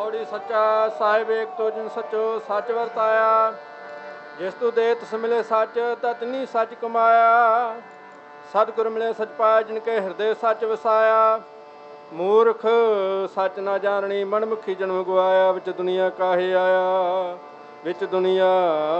ਪੌੜੀ ਸੱਚਾ ਸਾਹਿਬ ਏਕ ਤੋ ਜਿਨ ਸੱਚੋ ਸੱਚ ਵਰਤਾਇਆ। ਜਿਸ ਤੂੰ ਦੇ ਤਿਸ ਮਿਲੇ ਸੱਚ ਤਤ ਨੀ ਸੱਚ ਕਮਾਇਆ। ਸਤਿਗੁਰ ਮਿਲੇ ਸੱਚ ਪਾਇਆ ਜਿਨ ਕੇ ਹਿਰਦੇ ਸੱਚ ਵਸਾਇਆ। ਮੂਰਖ ਸੱਚ ਨਾ ਜਾਣਨੀ ਮਨਮੁਖੀ ਜਨਮ ਗਵਾਇਆ। ਵਿੱਚ ਦੁਨੀਆ ਕਾਹੇ ਆਇਆ ਵਿੱਚ ਦੁਨੀਆ